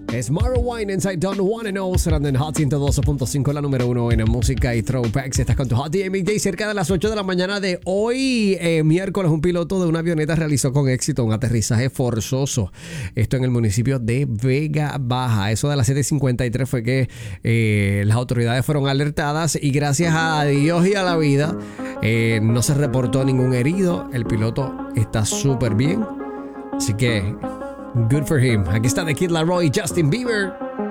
Es Marrow Wine Inside Don't Wanna Know, sonando en Hot 112.5, la número 1 en música y throwbacks. Estás con tu Hot DJ Midday cerca de las 8 de la mañana de hoy. Miércoles, un piloto de una avioneta realizó con éxito un aterrizaje forzoso. Esto en el municipio de Vega Baja. Eso de las 7:53 fue que las autoridades fueron alertadas y gracias a Dios y a la vida no se reportó ningún herido. El piloto está súper bien. Así que good for him. Aquí está The Kid Laroi y Justin Bieber.